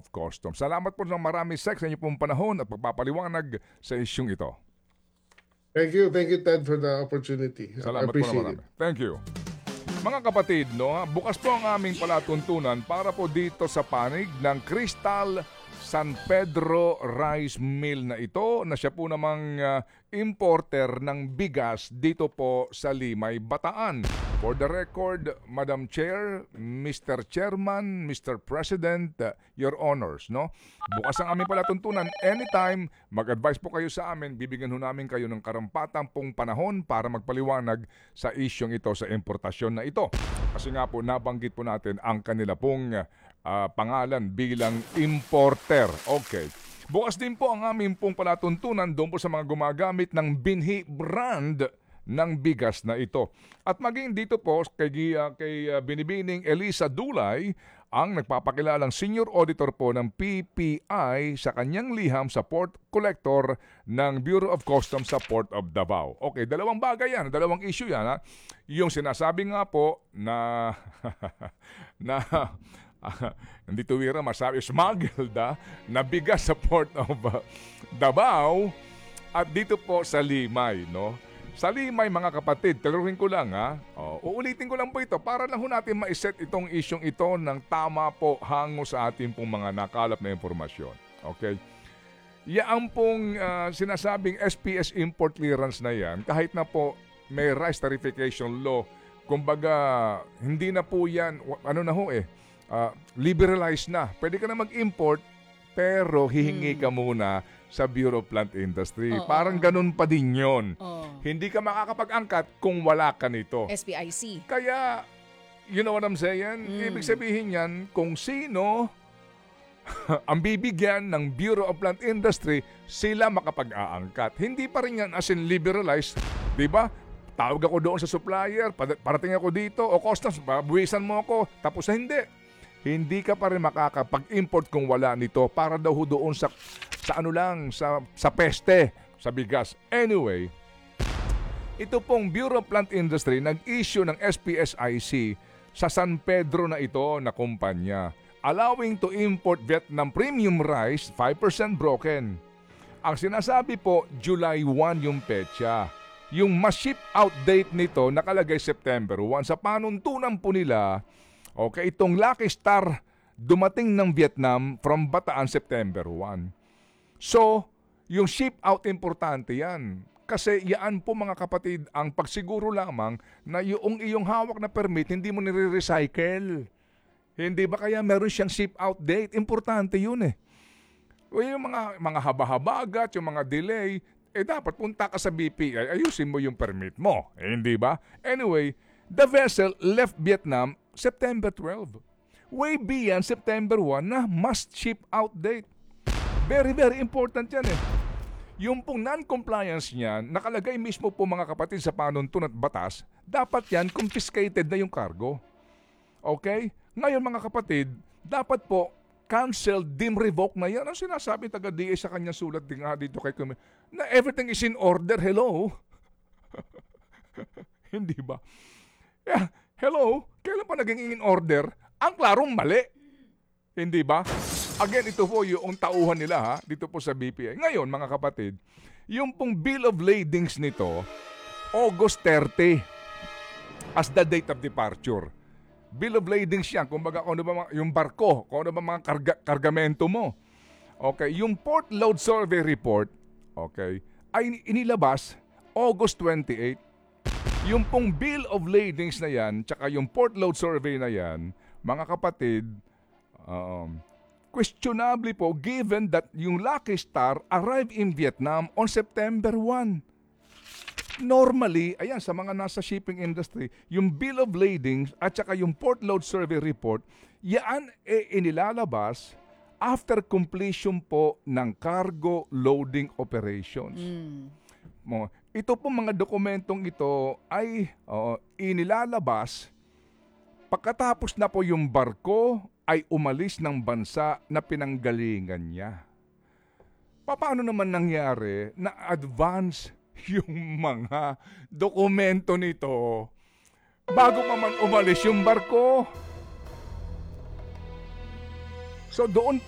of Customs. Salamat po ng marami, Sec, sa inyo pong panahon at pagpapaliwanag sa isyong ito. Thank you, Ted, for the opportunity. I Salamat po na appreciate marami. it. Thank you. Mga kapatid, no, bukas po ang aming palatuntunan para po dito sa panig ng Crystal San Pedro Rice Mill na ito na siya po namang importer ng bigas dito po sa Limay, Bataan. For the record, Madam Chair, Mr. Chairman, Mr. President, Your Honors, no? Bukas ang aming palatuntunan. Anytime, mag-advise po kayo sa amin, bibigyan ho namin kayo ng karampatang pong panahon para magpaliwanag sa isyong ito, sa importasyon na ito. Kasi nga po, nabanggit po natin ang kanila pong pangalan bilang importer. Okay. Bukas din po ang aming pong palatuntunan doon po sa mga gumagamit ng binhi brand ng bigas na ito. At maging dito po kay Binibining Elisa Dulay, ang nagpapakilalang senior auditor po ng PPI sa kanyang liham sa port collector ng Bureau of Customs sa Port of Davao. Okay, dalawang bagay yan, dalawang issue yan. Ha? Yung sinasabi nga po na hindi tuwira masabi, smuggled na bigas sa Port of Davao at dito po sa Limay, no? Sa Limay, mga kapatid, talurin ko lang uulitin ko lang po ito para lang natin ma-set itong isyong ito ng tama po hango sa ating pong mga nakalap na informasyon. Okay? Yan pong sinasabing SPS import clearance na yan, kahit na po may rice tarification law, kumbaga hindi na po yan, liberalized na. Pwede ka na mag-import pero hihingi ka muna sa Bureau of Plant Industry. Parang ganun pa din yun. Hindi ka makakapag-angkat kung wala ka nito. SPIC. Kaya, you know what I'm saying? Ibig sabihin yan, kung sino ang bibigyan ng Bureau of Plant Industry, sila makapag-aangkat. Hindi pa rin yan as in liberalized. Diba? Tawag ako doon sa supplier, parating ako dito, o customs, buwisan mo ako, tapos na hindi. Hindi ka pa rin makakapag-import kung wala nito para daw doon sa peste, sa bigas. Anyway, ito pong Bureau of Plant Industry nag-issue ng SPSIC sa San Pedro na ito na kumpanya, allowing to import Vietnam premium rice 5% broken. Ang sinasabi po, July 1 yung petsa. Yung ma-ship out date nito nakalagay September 1. Sa panuntunan po nila, okay, itong Lucky Star dumating ng Vietnam from Bataan September 1. So, yung ship out importante yan. Kasi yan po mga kapatid, ang pagsiguro lamang na yung iyong hawak na permit, hindi mo nire-recycle. Hindi ba kaya meron siyang ship out date? Importante yun eh. O yung mga haba-habagat, yung mga delay, dapat punta ka sa BPI, ayusin mo yung permit mo. Hindi ba? Anyway, the vessel left Vietnam September 12. Way beyond September 1 na must ship out date. Very, very important yan eh. Yung pong non-compliance niyan, nakalagay mismo po mga kapatid sa panuntunan at batas, dapat yan confiscated na yung cargo. Okay? Ngayon mga kapatid, dapat po cancel, dim, revoke na yan. Ang sinasabi taga-DA sa kanyang sulat din nga dito kay Kumin, na everything is in order. Hello? Hindi ba? Yeah, hello? Kailan pa naging in order? Ang klarong mali. Hindi ba? Again, ito po yung tauhan nila dito po sa BPI. Ngayon, mga kapatid, yung pong Bill of Ladings nito, August 30 as the date of departure. Bill of Ladings yan, kumbaga kung ano ba yung barko, kung ano ba mga kargamento mo. Okay, yung Port Load Survey Report, okay, ay inilabas August 28. Yung pong Bill of Ladings na yan, tsaka yung Port Load Survey na yan, mga kapatid, questionably po given that yung Lucky Star arrived in Vietnam on September 1. Normally, ayan, sa mga nasa shipping industry, yung Bill of Ladings at saka yung Port Load Survey Report, yan inilalabas after completion po ng cargo loading operations. Ito po mga dokumentong ito ay inilalabas pagkatapos na po yung barko ay umalis ng bansa na pinanggalingan niya. Paano naman nangyari na advance yung mga dokumento nito bago pa man umalis yung barko? So doon po